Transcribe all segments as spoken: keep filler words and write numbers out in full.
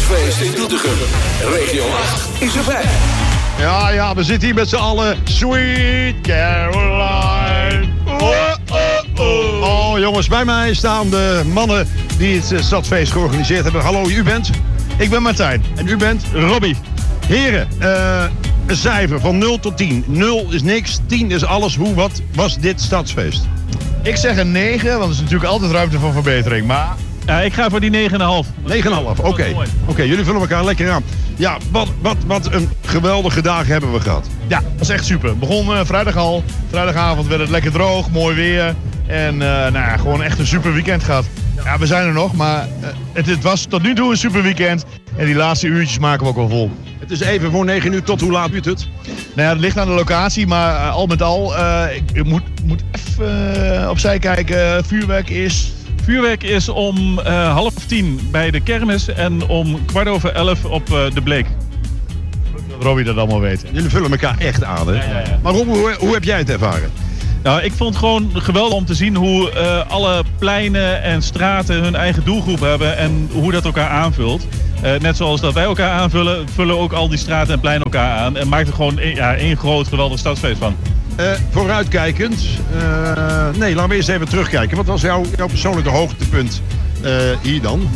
Stadsfeest in Doetinchem. Regio acht is erbij. Ja, ja, we zitten hier met z'n allen. Sweet Caroline. Oh, oh, oh. Oh, jongens, bij mij staan de mannen die het Stadsfeest georganiseerd hebben. Hallo, u bent? Ik ben Martijn. En u bent? Robbie. Heren, uh, een cijfer van nul tot tien. nul is niks, tien is alles. Hoe, wat was dit Stadsfeest? Ik zeg een negen, want er is natuurlijk altijd ruimte voor verbetering. Maar Ja, ik ga voor die negen komma vijf. negen komma vijf, oké. Oké, okay, jullie vullen elkaar lekker aan. Ja, wat, wat, wat een geweldige dag hebben we gehad. ja, dat was echt super. Het begon uh, vrijdag al. Vrijdagavond werd het lekker droog, mooi weer. En uh, nou ja, gewoon echt een super weekend gehad. Ja, we zijn er nog, maar uh, het, het was tot nu toe een super weekend. En die laatste uurtjes maken we ook wel vol. Het is even voor negen uur, tot hoe laat duurt het? Nou ja, het ligt aan de locatie, maar uh, al met al, uh, ik, ik moet, moet even uh, opzij kijken. Vuurwerk is... Vuurwerk is om uh, half tien bij de kermis en om kwart over elf op uh, de Bleek. Dat Robbie dat allemaal weet. Jullie vullen elkaar echt aan, hè? Ja, ja, ja. Maar Rob, hoe, hoe heb jij het ervaren? Nou, ik vond het gewoon geweldig om te zien hoe uh, alle pleinen en straten hun eigen doelgroep hebben en hoe dat elkaar aanvult. Uh, net zoals dat wij elkaar aanvullen, vullen ook al die straten en pleinen elkaar aan en maakt er gewoon een, ja, één groot geweldig stadsfeest van. Uh, vooruitkijkend, uh, nee, laten we eerst even terugkijken. Wat was jouw, jouw persoonlijke hoogtepunt uh, hier dan?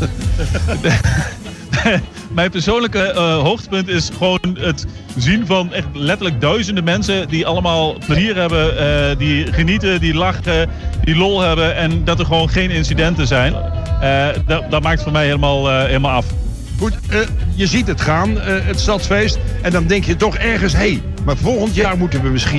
Mijn persoonlijke uh, hoogtepunt is gewoon het zien van echt letterlijk duizenden mensen die allemaal plezier hebben, uh, die genieten, die lachen, die lol hebben en dat er gewoon geen incidenten zijn. Uh, dat, dat maakt het voor mij helemaal, uh, helemaal af. Goed, uh, je ziet het gaan, uh, het stadsfeest, en dan denk je toch ergens, hé, hey, maar volgend jaar moeten we misschien